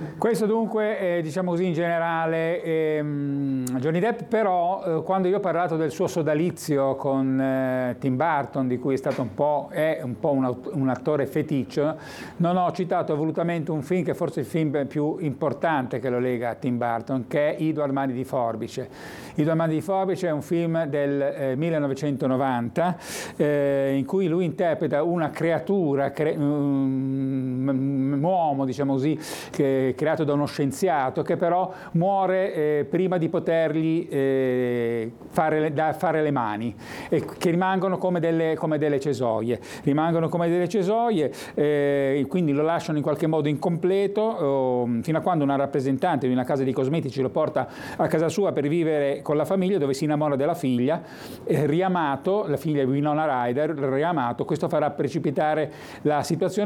Questo dunque è, diciamo così, in generale. Johnny Depp però, quando io ho parlato del suo sodalizio con Tim Burton, di cui è un po' un attore feticcio, non ho citato volutamente un film che è forse il film più importante che lo lega a Tim Burton, che è I due armadi di Forbice. I due armadi di Forbice è un film del 1990 in cui lui interpreta una creatura, un uomo, diciamo così, creato da uno scienziato, che però muore prima di potergli fare le mani, e che rimangono come delle cesoie. Rimangono come delle cesoie, quindi lo lasciano in qualche modo incompleto, fino a quando una rappresentante di una casa di cosmetici lo porta a casa sua per vivere con la famiglia, dove si innamora della figlia, riamato, la figlia è Winona Ryder, riamato. Questo farà precipitare la situazione